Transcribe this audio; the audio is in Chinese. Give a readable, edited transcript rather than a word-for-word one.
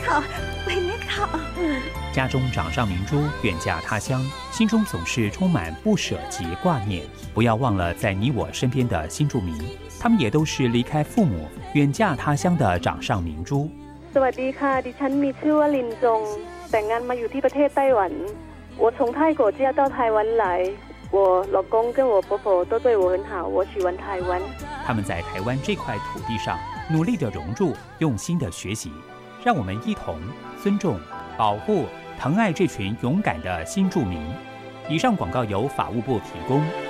好，为您好。 家中掌上明珠远嫁他乡，心中总是充满不舍及挂念。不要忘了在你我身边的新住民，他们也都是离开父母远嫁他乡的掌上明珠。 สวัสดีค่ะดิฉันมีชื่อว่าลินจงแต่งงานมาอยู่ที่ประเทศไต้หวัน我从泰国嫁到台湾来我老公跟我婆婆都对我很好我喜欢台湾他们在台湾这块土地上努力的融入，用心的学习，让我们一同尊重、保护、疼爱这群勇敢的新住民。以上广告由法务部提供。